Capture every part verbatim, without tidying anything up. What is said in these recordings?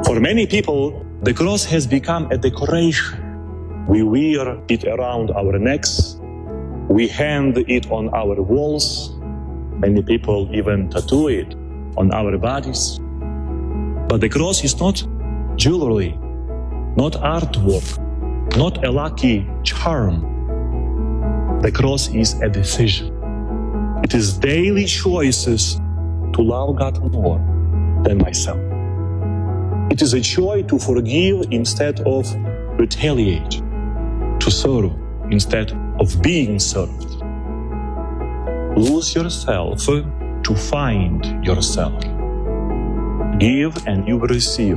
For many people, the cross has become a decoration. We wear it around our necks. We hang it on our walls. Many people even tattoo it on our bodies. But the cross is not jewelry, not artwork, not a lucky charm. The cross is a decision. It is daily choices to love God more than myself. It is a choice to forgive instead of retaliate, to serve instead of being served. Lose yourself to find yourself. Give and you will receive.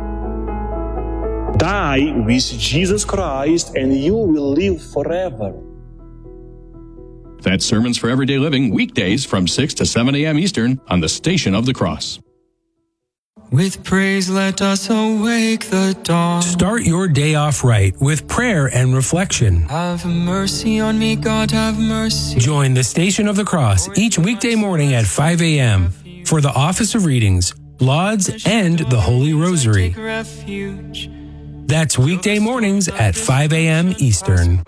Die with Jesus Christ and you will live forever. That's Sermons for Everyday Living, weekdays from six to seven a.m. Eastern on the Station of the Cross. With praise, let us awake the dawn. Start your day off right with prayer and reflection. Have mercy on me, God, have mercy. Join the Station of the Cross each weekday morning at five a.m. for the Office of Readings, Lauds, and the Holy Rosary. That's weekday mornings at five a.m. Eastern.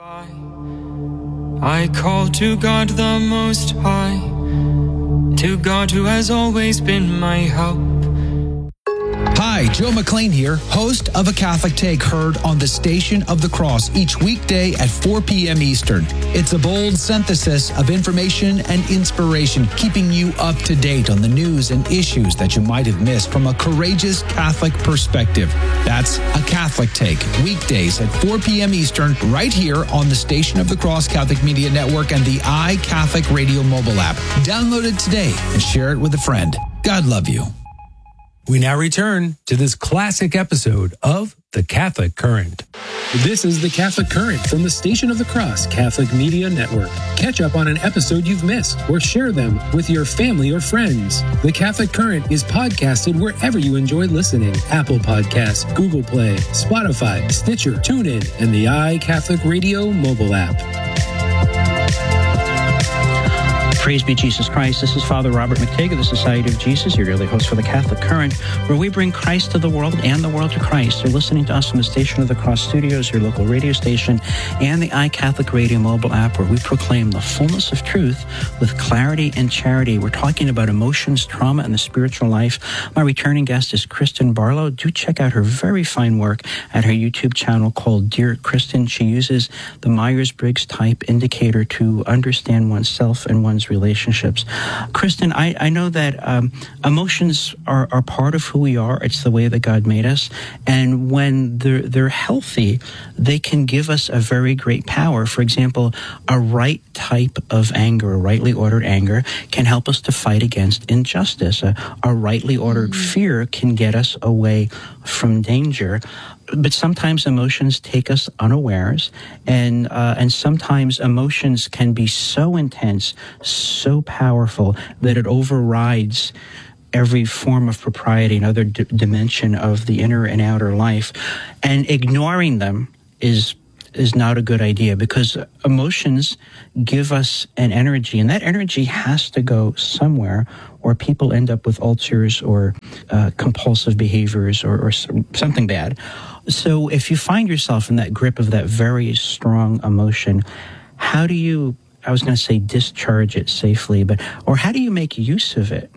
I call to God the Most High, to God who has always been my help. Hi, Joe McLean here, host of A Catholic Take, heard on the Station of the Cross each weekday at four p.m. Eastern. It's a bold synthesis of information and inspiration, keeping you up to date on the news and issues that you might have missed from a courageous Catholic perspective. That's A Catholic Take, weekdays at four p.m. Eastern, right here on the Station of the Cross Catholic Media Network and the iCatholic Radio mobile app. Download it today and share it with a friend. God love you. We now return to this classic episode of The Catholic Current. This is The Catholic Current from the Station of the Cross Catholic Media Network. Catch up on an episode you've missed or share them with your family or friends. The Catholic Current is podcasted wherever you enjoy listening. Apple Podcasts, Google Play, Spotify, Stitcher, TuneIn, and the iCatholic Radio mobile app. Praise be Jesus Christ. This is Father Robert McTague of the Society of Jesus, your daily host for the Catholic Current, where we bring Christ to the world and the world to Christ. You're listening to us from the Station of the Cross Studios, your local radio station, and the iCatholic Radio mobile app, where we proclaim the fullness of truth with clarity and charity. We're talking about emotions, trauma, and the spiritual life. My returning guest is Kristen Barlow. Do check out her very fine work at her YouTube channel called Dear Kristen. She uses the Myers-Briggs type indicator to understand oneself and one's relationships. Kristen, I, I know that um, emotions are, are part of who we are. It's the way that God made us. And when they're, they're healthy, they can give us a very great power. For example, a right type of anger, a rightly ordered anger, can help us to fight against injustice. A, a rightly ordered mm-hmm. fear can get us away from danger. But sometimes emotions take us unawares, and uh, and sometimes emotions can be so intense, so powerful, that it overrides every form of propriety, another d- dimension of the inner and outer life. And ignoring them is is not a good idea, because emotions give us an energy, and that energy has to go somewhere, or people end up with ulcers or uh, compulsive behaviors or, or something bad. So if you find yourself in that grip of that very strong emotion, how do you, I was going to say discharge it safely, but, or how do you make use of it?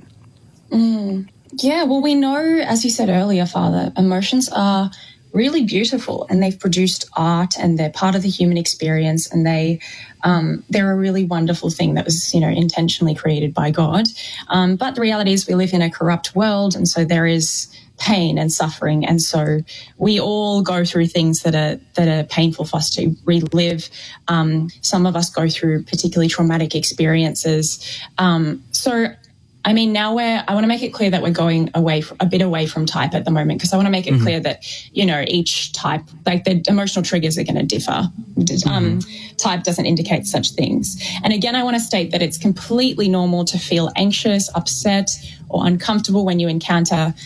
Mm, yeah, well, we know, as you said earlier, Father, emotions are really beautiful, and they've produced art, and they're part of the human experience, and they um, they're a really wonderful thing that was, you know, intentionally created by God. Um, but the reality is we live in a corrupt world, and so there is pain and suffering, and so we all go through things that are that are painful for us to relive. Um, some of us go through particularly traumatic experiences. Um, so. I mean, now we're, I want to make it clear that we're going away, a bit away from type at the moment, because I want to make it mm-hmm. clear that, you know, each type, like the emotional triggers are going to differ. Mm-hmm. Um, type doesn't indicate such things. And again, I want to state that it's completely normal to feel anxious, upset, or uncomfortable when you encounter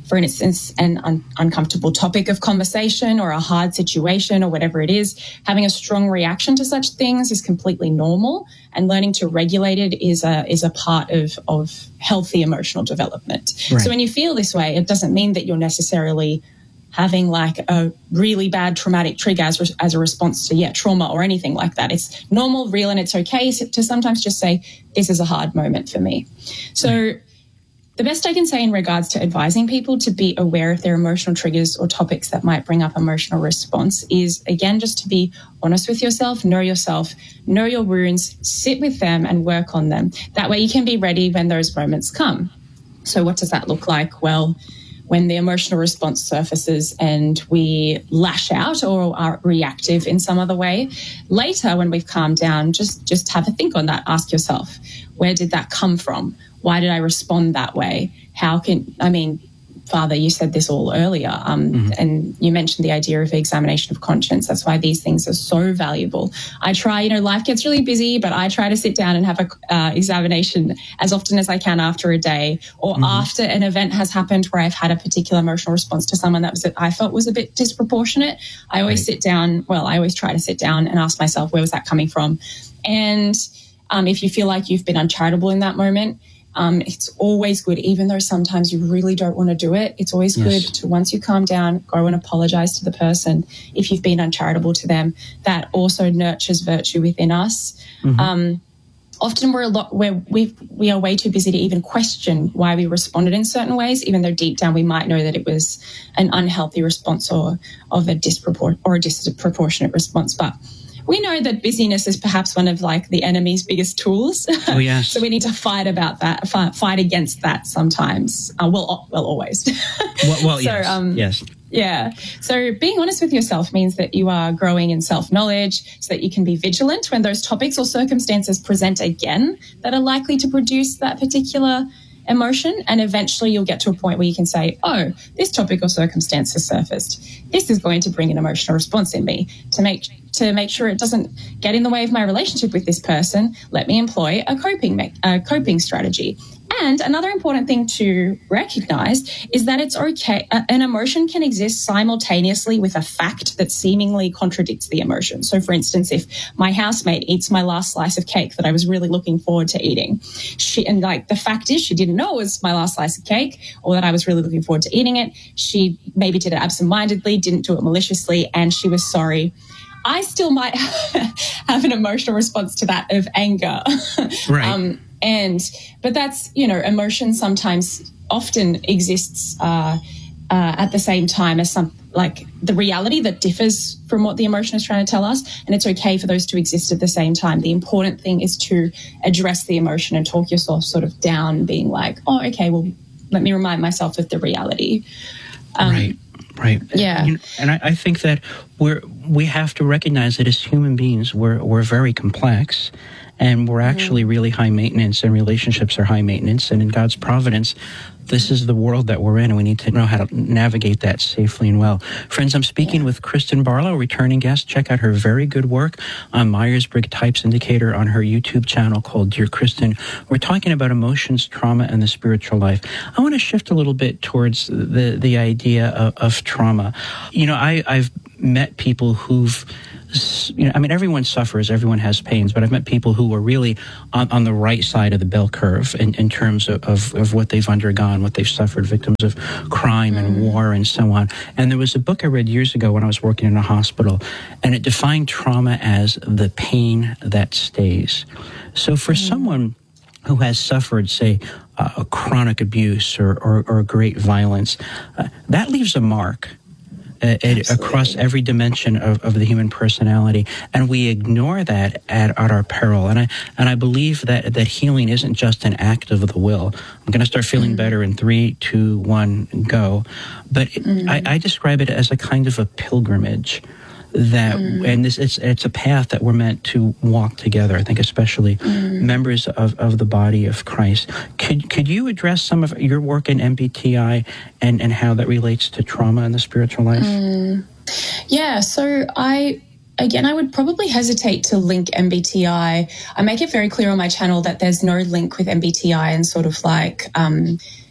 for instance, an un- uncomfortable topic of conversation or a hard situation or whatever it is, having a strong reaction to such things is completely normal, and learning to regulate it is a is a part of, of healthy emotional development. Right. So when you feel this way, it doesn't mean that you're necessarily having like a really bad traumatic trigger as, re- as a response to, yeah, trauma or anything like that. It's normal, real, and it's okay to sometimes just say, this is a hard moment for me. So right. The best I can say in regards to advising people to be aware of their emotional triggers or topics that might bring up emotional response is, again, just to be honest with yourself, know yourself, know your wounds, sit with them and work on them. That way you can be ready when those moments come. So what does that look like? Well, when the emotional response surfaces and we lash out or are reactive in some other way, later when we've calmed down, just, just have a think on that. Ask yourself, where did that come from? Why did I respond that way? How can, I mean, Father, you said this all earlier, um, mm-hmm. and you mentioned the idea of examination of conscience. That's why these things are so valuable. I try, you know, life gets really busy, but I try to sit down and have a uh, examination as often as I can after a day or mm-hmm. after an event has happened where I've had a particular emotional response to someone that was I felt was a bit disproportionate. I always right. sit down, well, I always try to sit down and ask myself, where was that coming from? And um, if you feel like you've been uncharitable in that moment, Um, it's always good, even though sometimes you really don't want to do it. It's always yes. good to, once you calm down, go and apologize to the person if you've been uncharitable to them. That also nurtures virtue within us. Mm-hmm. Um, often we're a lot where we we are way too busy to even question why we responded in certain ways, even though deep down we might know that it was an unhealthy response or of a dispropor- or a disproportionate response. But we know that busyness is perhaps one of like the enemy's biggest tools. Oh, yes. So we need to fight about that, fight, fight against that sometimes. Uh, well, well, always. well, well so, yes. Um, yes. Yeah. So being honest with yourself means that you are growing in self-knowledge so that you can be vigilant when those topics or circumstances present again that are likely to produce that particular emotion, and eventually you'll get to a point where you can say, oh, this topic or circumstance has surfaced. This is going to bring an emotional response in me. To make to make sure it doesn't get in the way of my relationship with this person, let me employ a coping me- a coping strategy. And another important thing to recognize is that it's okay. An emotion can exist simultaneously with a fact that seemingly contradicts the emotion. So, for instance, if my housemate eats my last slice of cake that I was really looking forward to eating, she and like the fact is she didn't know it was my last slice of cake or that I was really looking forward to eating it. She maybe did it absentmindedly, didn't do it maliciously, and she was sorry. I still might have an emotional response to that of anger. Right. Um, and, but that's, you know, emotion sometimes often exists uh, uh, at the same time as some, like the reality that differs from what the emotion is trying to tell us. And it's okay for those to exist at the same time. The important thing is to address the emotion and talk yourself sort of down, being like, oh, okay, well, let me remind myself of the reality. Um, right. Right. Yeah. You know, and I, I think that we're we have to recognize that as human beings, we're we're very complex, and we're actually mm-hmm. really high maintenance, and relationships are high maintenance. And in God's providence, this is the world that we're in, and we need to know how to navigate that safely and well. Friends, I'm speaking yeah. with Kristen Barlow, returning guest. Check out her very good work on Myers-Briggs Types Indicator on her YouTube channel called Dear Kristen. We're talking about emotions, trauma, and the spiritual life. I want to shift a little bit towards the, the idea of, of trauma. You know, I, I've met people who've You know, I mean, everyone suffers, everyone has pains, but I've met people who are really on, on the right side of the bell curve in, in terms of, of, of what they've undergone, what they've suffered, victims of crime and war and so on. And there was a book I read years ago when I was working in a hospital, and it defined trauma as the pain that stays. So for mm-hmm. someone who has suffered, say, uh, a chronic abuse or, or, or great violence, uh, that leaves a mark. Uh, it, across every dimension of, of the human personality, and we ignore that at, at our peril. And I and I believe that that healing isn't just an act of the will. I'm going to start feeling mm. better in three, two, one, go. But it, mm. I, I describe it as a kind of a pilgrimage. That mm. and this it's it's a path that we're meant to walk together. I think especially mm. members of, of the body of Christ. Could could you address some of your work in M B T I and, and how that relates to trauma in the spiritual life? Mm. Yeah, so I again I would probably hesitate to link M B T I. I make it very clear on my channel that there's no link with M B T I and sort of like um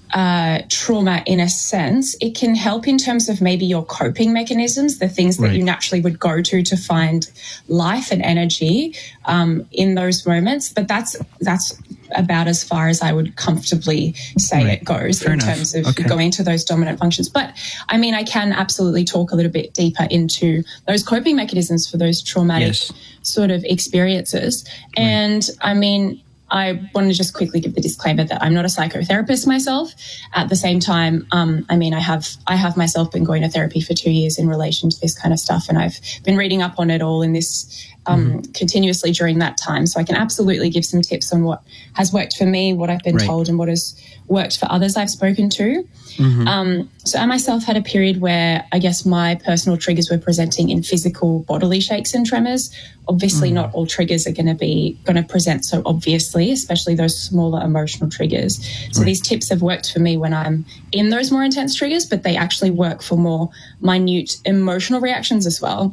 uh, trauma in a sense. It can help in terms of maybe your coping mechanisms, the things that Right. you naturally would go to to find life and energy um, in those moments. But that's that's about as far as I would comfortably say Right. it goes Fair in enough. terms of Okay. going to those dominant functions. But I mean, I can absolutely talk a little bit deeper into those coping mechanisms for those traumatic Yes. sort of experiences. And I mean, I want to just quickly give the disclaimer that I'm not a psychotherapist myself. At the same time, um, I mean, I have I have myself been going to therapy for two years in relation to this kind of stuff, and I've been reading up on it all in this um, mm-hmm. continuously during that time. So I can absolutely give some tips on what has worked for me, what I've been right. told, and what has worked for others I've spoken to. Mm-hmm. Um, so I myself had a period where I guess my personal triggers were presenting in physical bodily shakes and tremors. Obviously, mm. not all triggers are going to be going to present so obviously, especially those smaller emotional triggers. So right. these tips have worked for me when I'm in those more intense triggers, but they actually work for more minute emotional reactions as well.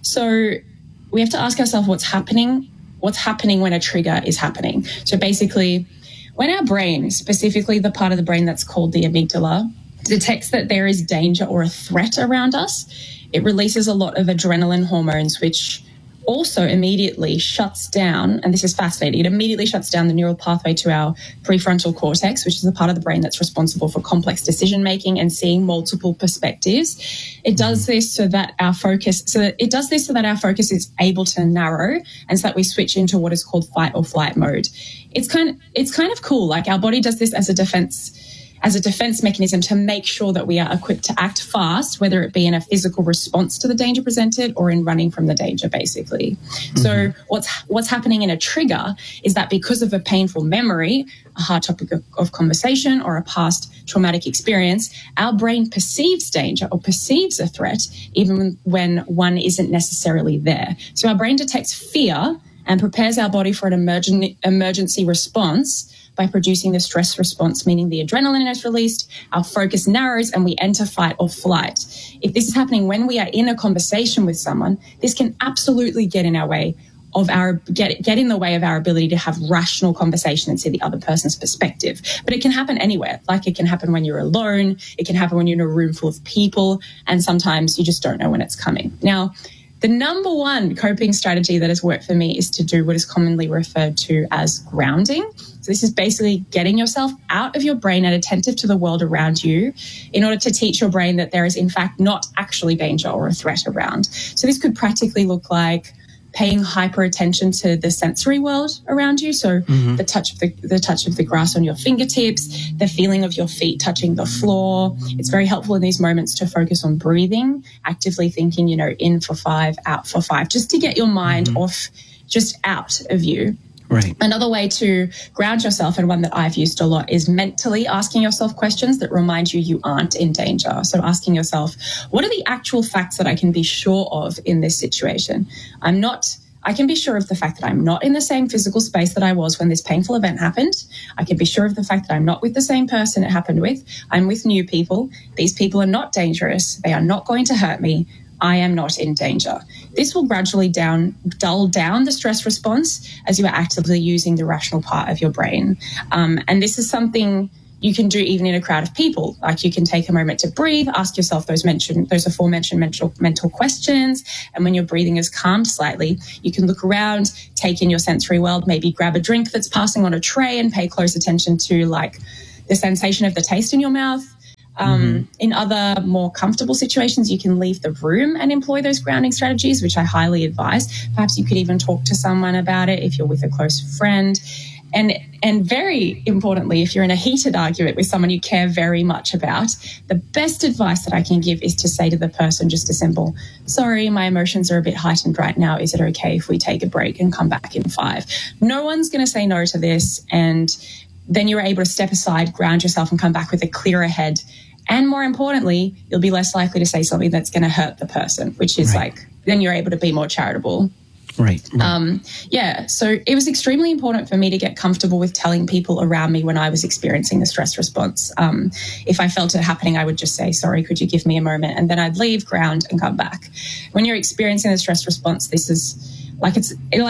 So we have to ask ourselves what's happening, what's happening when a trigger is happening. So basically, when our brain, specifically the part of the brain that's called the amygdala, detects that there is danger or a threat around us, it releases a lot of adrenaline hormones, which also immediately shuts down, and this is fascinating, it immediately shuts down the neural pathway to our prefrontal cortex, which is the part of the brain that's responsible for complex decision-making and seeing multiple perspectives. It does this so that our focus, so that it does this so that our focus is able to narrow and so that we switch into what is called fight or flight mode. It's kind of, it's kind of cool. Like our body does this as a defense as a defense mechanism to make sure that we are equipped to act fast, whether it be in a physical response to the danger presented or in running from the danger, basically. Mm-hmm. So what's what's happening in a trigger is that because of a painful memory, a hard topic of, of conversation, or a past traumatic experience, our brain perceives danger or perceives a threat even when one isn't necessarily there. So our brain detects fear and prepares our body for an emergen- emergency response by producing the stress response, meaning the adrenaline is released, our focus narrows, and we enter fight or flight. If this is happening when we are in a conversation with someone, this can absolutely get in our way of our get get in the way of our ability to have rational conversation and see the other person's perspective. But it can happen anywhere. Like it can happen when you're alone, it can happen when you're in a room full of people, and sometimes you just don't know when it's coming. Now, the number one coping strategy that has worked for me is to do what is commonly referred to as grounding. So this is basically getting yourself out of your brain and attentive to the world around you in order to teach your brain that there is in fact not actually danger or a threat around. So this could practically look like paying hyper attention to the sensory world around you. So mm-hmm. the touch of the, the touch of the grass on your fingertips, the feeling of your feet touching the floor. It's very helpful in these moments to focus on breathing, actively thinking, you know, in for five, out for five, just to get your mind mm-hmm. off, just out of you. Right. Another way to ground yourself, and one that I've used a lot, is mentally asking yourself questions that remind you you aren't in danger. So asking yourself, what are the actual facts that I can be sure of in this situation? I'm not, I can be sure of the fact that I'm not in the same physical space that I was when this painful event happened. I can be sure of the fact that I'm not with the same person it happened with. I'm with new people. These people are not dangerous. They are not going to hurt me. I am not in danger. This will gradually down, dull down the stress response as you are actively using the rational part of your brain. Um, and this is something you can do even in a crowd of people. Like you can take a moment to breathe, ask yourself those mentioned, those aforementioned mental, mental questions. And when your breathing is calmed slightly, you can look around, take in your sensory world, maybe grab a drink that's passing on a tray and pay close attention to like the sensation of the taste in your mouth. Um, mm-hmm. In other more comfortable situations, you can leave the room and employ those grounding strategies, which I highly advise. Perhaps you could even talk to someone about it if you're with a close friend. And and very importantly, if you're in a heated argument with someone you care very much about, the best advice that I can give is to say to the person just a simple, sorry, my emotions are a bit heightened right now. Is it okay if we take a break and come back in five? No one's going to say no to this. And then you're able to step aside, ground yourself, and come back with a clearer head. And more importantly, you'll be less likely to say something that's going to hurt the person, which is right. like, then you're able to be more charitable. Right. right. Um, yeah. So it was extremely important for me to get comfortable with telling people around me when I was experiencing the stress response. Um, if I felt it happening, I would just say, sorry, could you give me a moment? And then I'd leave, ground, and come back. When you're experiencing the stress response, this is like, it's like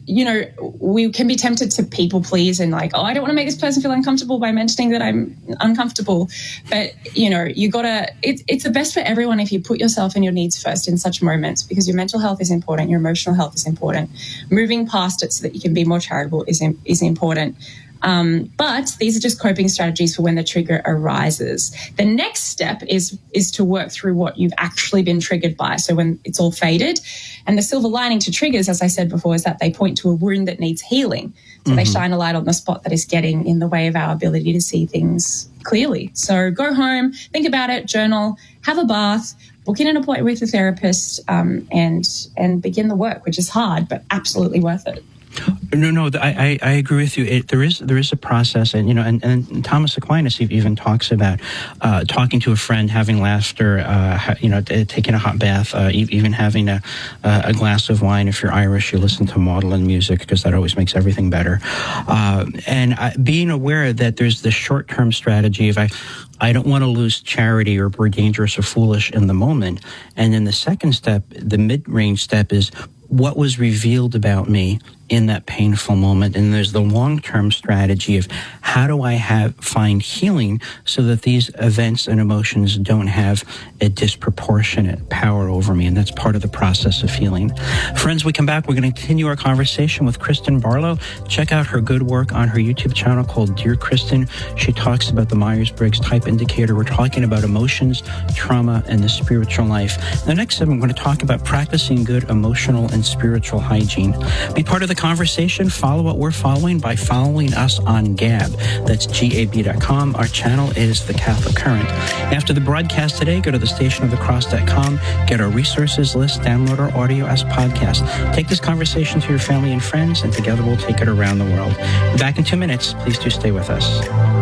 you know, we can be tempted to people please and like, oh, I don't want to make this person feel uncomfortable by mentioning that I'm uncomfortable. But, you know, you got to, it, it's the best for everyone if you put yourself and your needs first in such moments, because your mental health is important, your emotional health is important. Moving past it so that you can be more charitable is, is important. Um, but these are just coping strategies for when the trigger arises. The next step is is to work through what you've actually been triggered by. So when it's all faded, and the silver lining to triggers, as I said before, is that they point to a wound that needs healing. So mm-hmm. they shine a light on the spot that is getting in the way of our ability to see things clearly. So go home, think about it, journal, have a bath, book in an appointment with a therapist, um, and and begin the work, which is hard, but absolutely worth it. No, no, I, I, I agree with you. It, there is there is a process, and you know, and, and Thomas Aquinas even talks about uh, talking to a friend, having laughter, uh, you know, taking a hot bath, uh, even having a a glass of wine. If you're Irish, you listen to Magdalene music because that always makes everything better. Uh, and I, being aware that there's the short term strategy of I. I don't want to lose charity or be dangerous or foolish in the moment. And then the second step, the mid-range step, is what was revealed about me in that painful moment. And there's the long-term strategy of how do I have find healing so that these events and emotions don't have a disproportionate power over me. And that's part of the process of healing. Friends, we come back. We're going to continue our conversation with Kristen Barlow. Check out her good work on her YouTube channel called Dear Kristen. She talks about the Myers-Briggs Type Indicator. We're talking about emotions, trauma, and the spiritual life. In the next segment, we're going to talk about practicing good emotional and spiritual hygiene. Be part of the conversation. Follow what we're following by following us on Gab. That's G A B dot com. Our channel is The Catholic Current. After the broadcast today, go to the station of the cross dot com, get our resources list, download our audio as podcast. Take this conversation to your family and friends, and together we'll take it around the world. Back in two minutes. Please do stay with us.